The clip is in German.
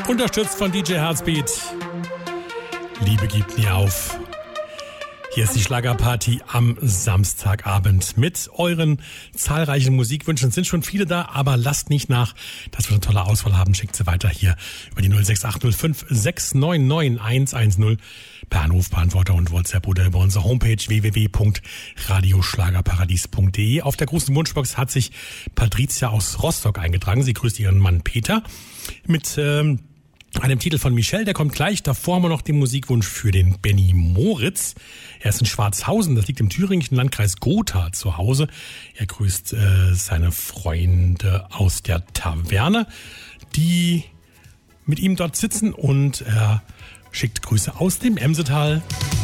Unterstützt von DJ Heartbeat. Liebe gibt nie auf. Hier ist die Schlagerparty am Samstagabend mit euren zahlreichen Musikwünschen. Es sind schon viele da, aber lasst nicht nach, dass wir eine tolle Auswahl haben. Schickt sie weiter hier über die 06805 699 110 per Anrufbeantworter und WhatsApp oder über unsere Homepage www.radioschlagerparadies.de. Auf der großen Wunschbox hat sich Patricia aus Rostock eingetragen. Sie grüßt ihren Mann Peter mit einem Titel von Michelle, der kommt gleich. Davor haben wir noch den Musikwunsch für den Benny Moritz. Er ist in Schwarzhausen, das liegt im thüringischen Landkreis Gotha zu Hause. Er grüßt seine Freunde aus der Taverne, die mit ihm dort sitzen, und er schickt Grüße aus dem Emsetal.